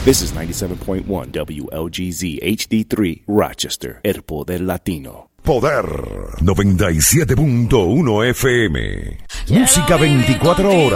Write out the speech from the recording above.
This is 97.1 WLGZ HD3 Rochester, El Poder Latino. Poder 97.1 FM. Música 24 horas.